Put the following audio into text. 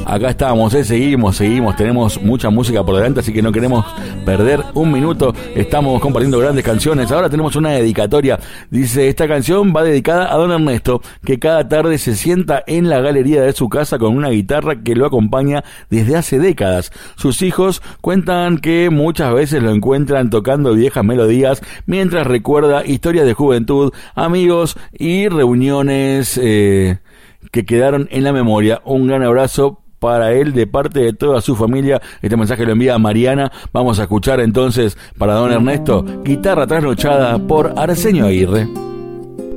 Acá estamos, seguimos, tenemos mucha música por delante, así que no queremos perder un minuto. Estamos compartiendo grandes canciones. Ahora tenemos una dedicatoria. Dice, esta canción va dedicada a don Ernesto, que cada tarde se sienta en la galería de su casa con una guitarra que lo acompaña desde hace décadas. Sus hijos cuentan que muchas veces lo encuentran tocando viejas melodías mientras recuerda historias de juventud, amigos y reuniones que quedaron en la memoria. Un gran abrazo para él de parte de toda su familia. Este mensaje lo envía Mariana. Vamos a escuchar entonces para don Ernesto, Guitarra Trasnochada por Arsenio Aguirre.